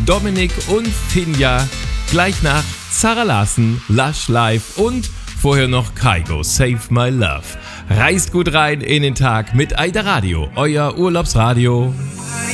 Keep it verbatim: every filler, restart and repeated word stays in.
Dominik und Finja. Gleich nach Zara Larsson, Lush Live und vorher noch Kygo, Save My Love. Reist gut rein in den Tag mit AIDA Radio, euer Urlaubsradio.